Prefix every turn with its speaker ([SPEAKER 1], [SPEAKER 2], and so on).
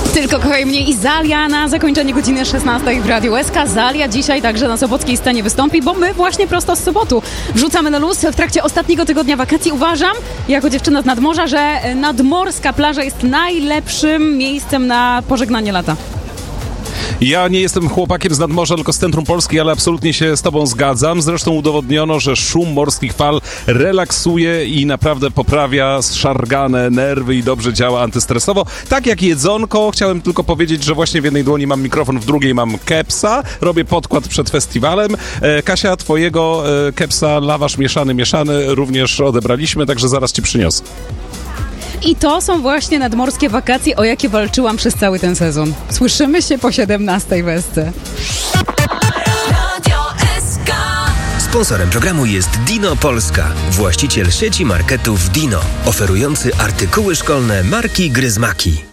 [SPEAKER 1] Tylko kochaj mnie i Zalia na zakończenie godziny 16 w Radiu SK. Zalia dzisiaj także na sobockiej scenie wystąpi, bo my właśnie prosto z Sopotu wrzucamy na luz w trakcie ostatniego tygodnia wakacji. Uważam, jako dziewczyna z nadmorza, że nadmorska plaża jest najlepszym miejscem na pożegnanie lata.
[SPEAKER 2] Ja nie jestem chłopakiem z nadmorza, tylko z centrum Polski, ale absolutnie się z tobą zgadzam. Zresztą udowodniono, że szum morskich fal relaksuje i naprawdę poprawia zszargane nerwy i dobrze działa antystresowo. Tak jak jedzonko. Chciałem tylko powiedzieć, że właśnie w jednej dłoni mam mikrofon, w drugiej mam kepsa. Robię podkład przed festiwalem. Kasia, twojego kepsa lawasz mieszany również odebraliśmy, także zaraz ci przyniosę.
[SPEAKER 1] I to są właśnie nadmorskie wakacje, o jakie walczyłam przez cały ten sezon. Słyszymy się po 17 w SC.
[SPEAKER 3] Sponsorem programu jest Dino Polska, właściciel sieci marketów Dino, oferujący artykuły szkolne marki Gryzmaki.